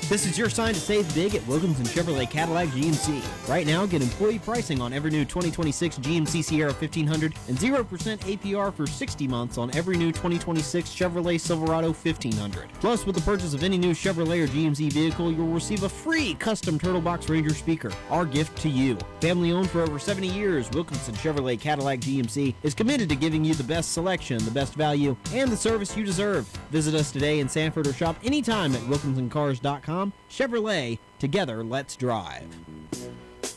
This is your sign to save big at Wilkinson Chevrolet Cadillac GMC. Right now, get employee pricing on every new 2026 GMC Sierra 1500 and 0% APR for 60 months on every new 2026 Chevrolet Silverado 1500. Plus, with the purchase of any new Chevrolet or GMC vehicle, you'll receive a free custom Turtle Box Ranger speaker, our gift to you. Family owned for over 70 years, Wilkinson Chevrolet Cadillac GMC is committed to giving you the best selection, the best value, and the service you deserve. Visit us today in Sanford or shop anytime at wilkinsoncars.com. Chevrolet, together let's drive.